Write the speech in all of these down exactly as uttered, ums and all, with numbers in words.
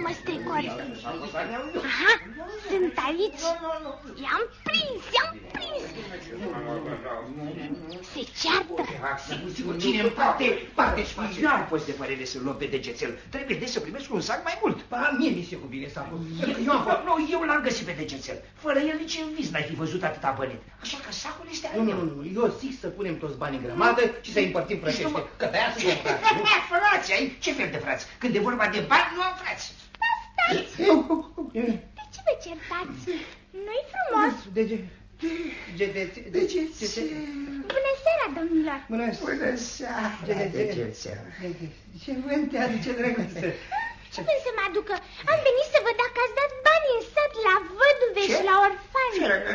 mă strecori. Aha, sunt aici. I-am prins, i-am prins. Se ceartă. Cine în parte, parte spațiu. Nu poți de părere să-l luăm pe degețel. Trebuie de să primesc un sac mai mult. Ba, mie mi se cuvine sacul. Eu am fost... Nu, eu l-am găsit pe degețel. Fără el nici în vis n-ai fi văzut atâta bani. Așa că sacul este al meu. Nu, nu, nu, eu zic să punem toți banii în grămadă și să împărțim frățește. Că de-aia suntem frați, nu? Frați, ai? Ce fel de frați? Când e vorba de bani, nu am frați. Stați! De ce vă certați? Nu-i frumos? De ce? De ce? Bună seara, domnilor! Bună seara! Degețel! Ce vânt te aduce, drăguță? Ce vrei să mă aducă? Am venit să văd dacă ați dat bani în sat la văduve și la orfani.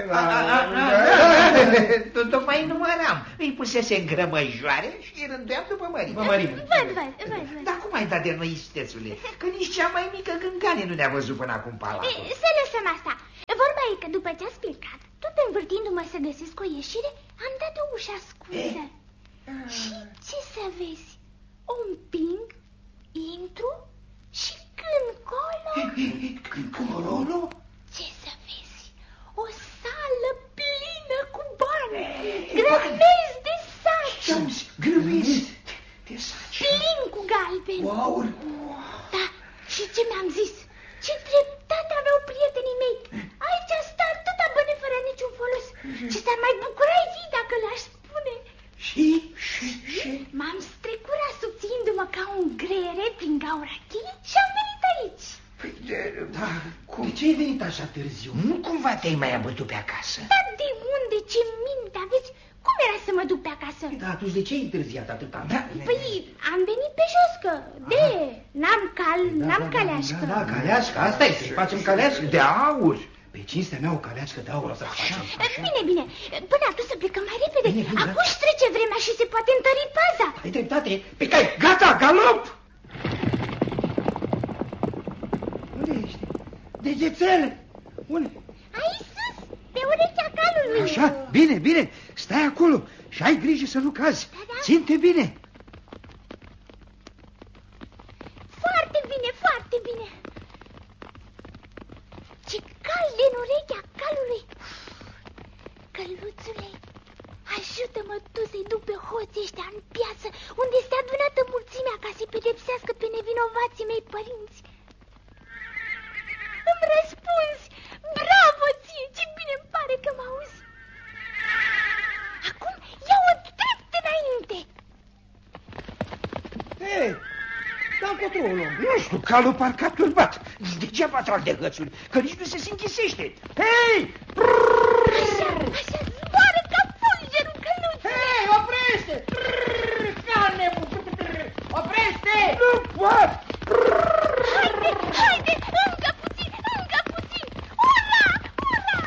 Tocmai număram. Îi pusese în grămăjoare și îi rânduiam după mărime. Văd, văd, văd. Dar cum ai dat de noi, istețule? Că nici cea mai mică gângane nu ne-a văzut până acum palatul. Să lăsăm asta. Vorba e că după ce ați plecat, tot învârtindu-mă să găsesc o ieșire, am dat o ușă ascunsă. Și ce să vezi? O împing, intru și când colo... Când colo? Ce să vezi? O sală plină cu bani, grămezi de saci. Grămezi de saci? Plin cu galbeni. Wow! Da, și ce mi-am zis? Ce dreptate aveau prietenii mei. Aici stă atâta bani fără niciun folos. Ce s-ar mai bucura fi dacă le-aș spune. Și? Și? Și? M-am strecurat subțiindu-mă ca un greiere prin gaura cheii și am venit aici. Păi, de, da, cum? De ce ai venit așa târziu? Nu cumva te-ai mai abătut pe acasă? Dar de unde? Ce minte aveți? Cum era să mă duc pe acasă? Da, atunci de ce ai întârziat atâta? Da, păi, am venit pe jos, că de, n-am cal, n-am da, caleașcă. Da, da, caleașcă, asta e, să-i facem caleașcă. De aur. Pe cinstea mea o caleașcă de aur o să facem. Bine, bine, până atunci să plecăm mai repede. Bine, bine, acum își trece vremea și se poate întări paza. Ai dreptate, pe cai, gata, galop! Unde ești? Degețel! Unde? Aici sus, pe urechea calului. Așa, bine, bine, stai acolo și ai grijă să nu cazi. Da, da. Ține-te bine. Foarte bine, foarte bine. Ce cald în urechea calului. Căluțule, ajută-mă tu să-i duc pe hoții ăștia în piață, unde este adunată mulțimea ca să-i pedepsească pe nevinovații mei părinți. Îmi răspunzi! Bravo ție! Ce bine îmi pare că mă auzi! Acum ia-o drept înainte! Hei, dar încotro o luăm. Nu știu, calul parcă a turbat. Degeaba trag de hățuri, că nici nu se închisește. Hei! Așa, așa, zboară ca fulgerul căluțului! Hei, oprește! Oprește! Nu pot! Haide, haide, încă puțin, încă puțin! Ura, ura!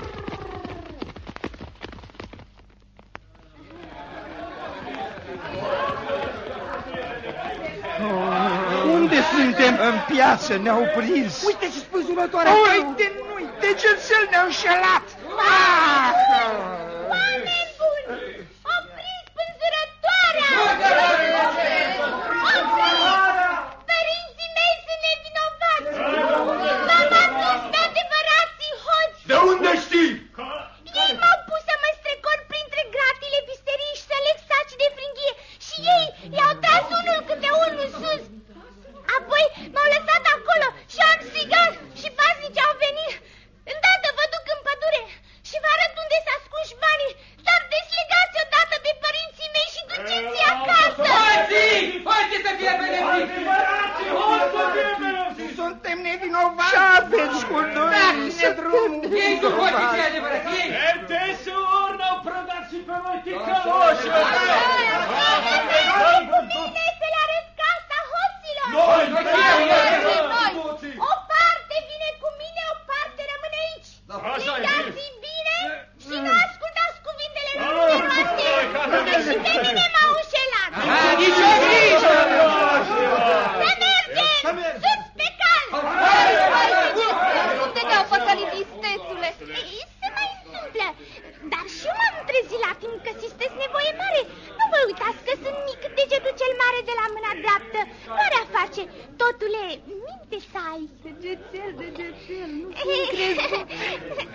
Unde suntem? În piață ne-au prins. Uite și spânzurătoarea! Uite, nu-i, degețel ne-au înșelat! Ah! Oameni buni! Opriți spânzurătoarea! Părinții mei sunt nevinovați! M-am adus pe adevărații hoți! De unde știi? Ei m-au pus să mă strecor printre gratile visteriei și să leg saci de fringhie și ei i-au tras unul câte unul sus. Apoi m-au lăsat acolo și am strigat și paznici au venit. Îndată vă duc în pădure și vă arăt unde s-a ascuns banii. Dar deslegați odată pe părinții mei și duceți-i acasă. Hoții! Hoții să fie pedepsiți! Suntem nevinovați! Și aveți cu noi! Dați-ne drumul! Ei cu hoții cei adevărați! Ei! Deseori n-au prădat și pe noi ticăloși! Cu mine să le arăt casa hoților. Noi! O parte vine cu mine, o parte rămâne aici. Plecați-i bine și nu ascultați cuvintele numeroase, că și pe mine m-au înșelat. Nici o grijă! Să mergem! Sus pe cal! Unde te-au păcălit, istețule? Se mai întâmplă, dar și eu m-am trezit la timp că sisteți nevoie mare. Nu vă uitați că sunt mic, degetul cel mare de la mâna dreaptă. Fără a face face, totule, minte să ai. Degețel, degețel, nu sunt crezut.